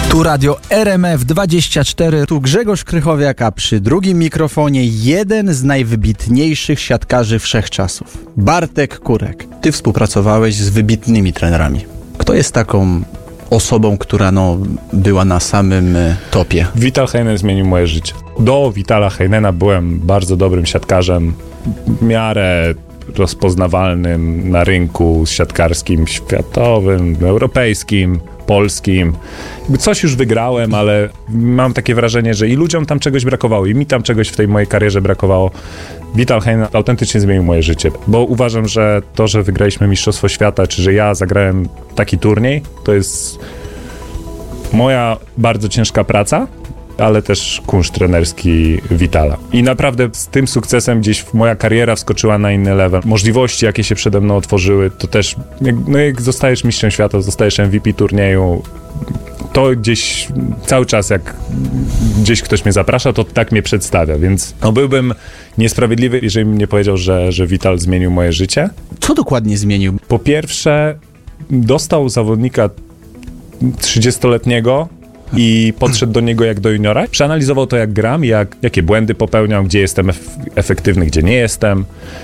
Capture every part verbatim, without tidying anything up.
Tu radio R M F dwadzieścia cztery, tu Grzegorz Krychowiak, a przy drugim mikrofonie jeden z najwybitniejszych siatkarzy wszechczasów, Bartek Kurek. Ty współpracowałeś z wybitnymi trenerami. Kto jest taką osobą, która no, była na samym topie? Vital Heinen zmienił moje życie. Do Vitala Heinena byłem bardzo dobrym siatkarzem, w miarę rozpoznawalnym na rynku siatkarskim, światowym, europejskim, polskim. Coś już wygrałem, ale mam takie wrażenie, że i ludziom tam czegoś brakowało, i mi tam czegoś w tej mojej karierze brakowało. Vital Heinen autentycznie zmienił moje życie, bo uważam, że to, że wygraliśmy Mistrzostwo Świata, czy że ja zagrałem taki turniej, to jest moja bardzo ciężka praca, ale też kunszt trenerski Vitala. I naprawdę z tym sukcesem gdzieś moja kariera wskoczyła na inny level. Możliwości, jakie się przede mną otworzyły, to też, jak, no jak zostajesz mistrzem świata, zostajesz M V P turnieju, to gdzieś cały czas, jak gdzieś ktoś mnie zaprasza, to tak mnie przedstawia, więc no byłbym niesprawiedliwy, jeżeli bym nie powiedział, że, że Vital zmienił moje życie. Co dokładnie zmienił? Po pierwsze, dostał zawodnika trzydziestoletniego, i podszedł do niego jak do juniora. Przeanalizował to, jak gram, jak, jakie błędy popełniam, gdzie jestem ef- efektywny, gdzie nie jestem.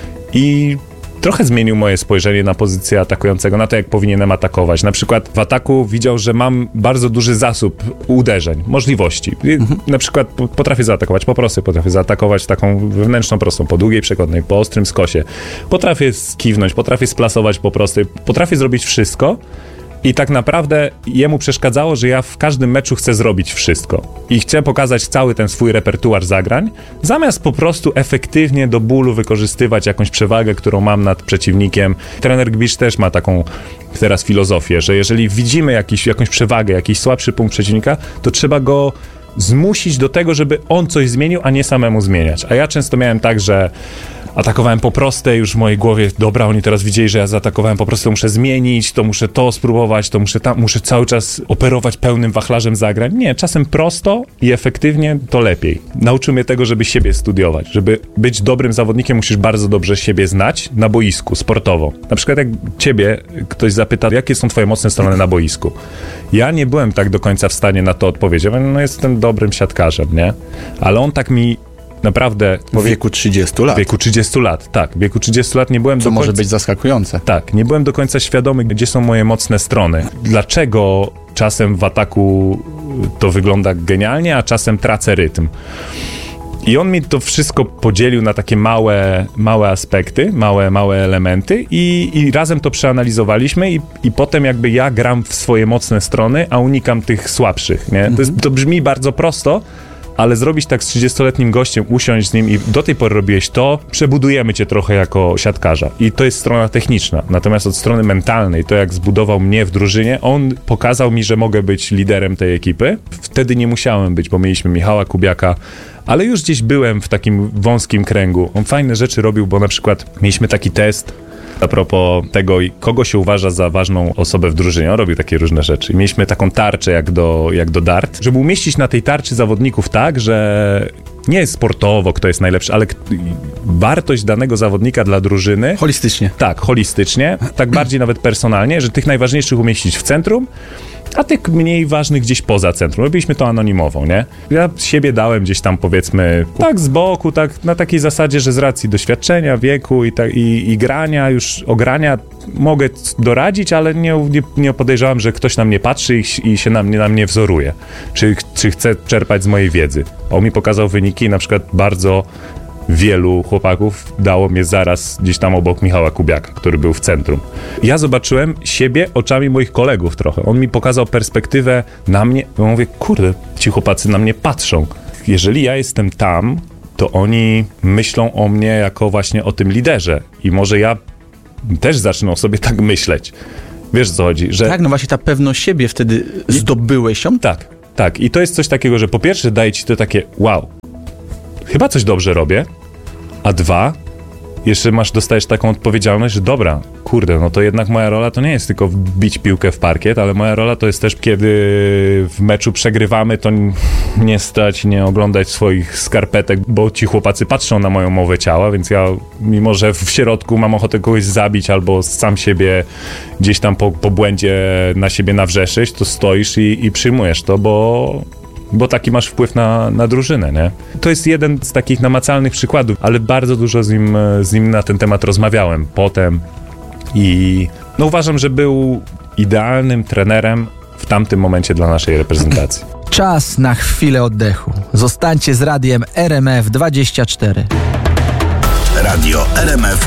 I trochę zmienił moje spojrzenie na pozycję atakującego, na to, jak powinienem atakować. Na przykład w ataku widział, że mam bardzo duży zasób uderzeń, możliwości. Mhm. Na przykład potrafię zaatakować po prostej, potrafię zaatakować taką wewnętrzną prostą, po długiej przekładnej, po ostrym skosie. Potrafię skiwnąć, potrafię splasować po prostej, potrafię zrobić wszystko. I tak naprawdę jemu przeszkadzało, że ja w każdym meczu chcę zrobić wszystko. I chcę pokazać cały ten swój repertuar zagrań, zamiast po prostu efektywnie do bólu wykorzystywać jakąś przewagę, którą mam nad przeciwnikiem. Trener Gbicz też ma taką teraz filozofię, że jeżeli widzimy jakiś, jakąś przewagę, jakiś słabszy punkt przeciwnika, to trzeba go zmusić do tego, żeby on coś zmienił, a nie samemu zmieniać. A ja często miałem tak, że atakowałem po prostej, już w mojej głowie, dobra, oni teraz widzieli, że ja zaatakowałem po prostu, muszę zmienić, to muszę to spróbować, to muszę tam, muszę cały czas operować pełnym wachlarzem zagrań. Nie, czasem prosto i efektywnie to lepiej. Nauczył mnie tego, żeby siebie studiować, żeby być dobrym zawodnikiem, musisz bardzo dobrze siebie znać na boisku, sportowo. Na przykład jak ciebie ktoś zapyta, jakie są twoje mocne strony na boisku. Ja nie byłem tak do końca w stanie na to odpowiedzieć. No jestem dobrym siatkarzem, nie? Ale on tak mi naprawdę... W wieku trzydziestu lat. W wieku trzydziestu lat, tak. W wieku trzydziestu lat nie byłem Co do końca... może być zaskakujące. Tak, nie byłem do końca świadomy, gdzie są moje mocne strony. Dlaczego czasem w ataku to wygląda genialnie, a czasem tracę rytm. I on mi to wszystko podzielił na takie małe, małe aspekty, małe, małe elementy i, i razem to przeanalizowaliśmy i, i potem jakby ja gram w swoje mocne strony, a unikam tych słabszych, nie? To, jest, to brzmi bardzo prosto, ale zrobić tak z trzydziestoletnim gościem, usiąść z nim i do tej pory robiłeś to, przebudujemy cię trochę jako siatkarza. I to jest strona techniczna. Natomiast od strony mentalnej, to jak zbudował mnie w drużynie, on pokazał mi, że mogę być liderem tej ekipy. Wtedy nie musiałem być, bo mieliśmy Michała Kubiaka, ale już gdzieś byłem w takim wąskim kręgu. On fajne rzeczy robił, bo na przykład mieliśmy taki test a propos tego, kogo się uważa za ważną osobę w drużynie. On robił takie różne rzeczy. I mieliśmy taką tarczę jak do, jak do dart, żeby umieścić na tej tarczy zawodników tak, że nie sportowo kto jest najlepszy, ale wartość danego zawodnika dla drużyny. Holistycznie. Tak, holistycznie. Tak bardziej nawet personalnie, że tych najważniejszych umieścić w centrum, a tych mniej ważnych gdzieś poza centrum. Robiliśmy to anonimowo, nie? Ja siebie dałem gdzieś tam, powiedzmy, tak z boku, tak na takiej zasadzie, że z racji doświadczenia, wieku i, ta, i, i grania, już o grania mogę doradzić, ale nie, nie, nie podejrzewam, że ktoś na mnie patrzy i, i się na mnie, na mnie wzoruje. Czy, czy chce czerpać z mojej wiedzy. On mi pokazał wyniki, na przykład bardzo wielu chłopaków dało mnie zaraz gdzieś tam obok Michała Kubiaka, który był w centrum. Ja zobaczyłem siebie oczami moich kolegów trochę. On mi pokazał perspektywę na mnie. Ja mówię, kurde, ci chłopacy na mnie patrzą. Jeżeli ja jestem tam, to oni myślą o mnie jako właśnie o tym liderze. I może ja też zacznę o sobie tak myśleć. Wiesz, co chodzi? Że... Tak, no właśnie ta pewność siebie wtedy zdobyłeś ją? Tak, tak. I to jest coś takiego, że po pierwsze daje ci to takie wow, chyba coś dobrze robię, a dwa, jeszcze masz, dostajesz taką odpowiedzialność, że dobra, kurde, no to jednak moja rola to nie jest tylko wbić piłkę w parkiet, ale moja rola to jest też, kiedy w meczu przegrywamy, to nie stać, nie oglądać swoich skarpetek, bo ci chłopacy patrzą na moją mowę ciała, więc ja, mimo że w środku mam ochotę kogoś zabić albo sam siebie gdzieś tam po, po błędzie na siebie nawrzeszyć, to stoisz i, i przyjmujesz to, bo bo taki masz wpływ na, na drużynę, nie? To jest jeden z takich namacalnych przykładów, ale bardzo dużo z nim, z nim na ten temat rozmawiałem potem i no uważam, że był idealnym trenerem w tamtym momencie dla naszej reprezentacji. Czas na chwilę oddechu. Zostańcie z radiem R M F dwadzieścia cztery. Radio R M F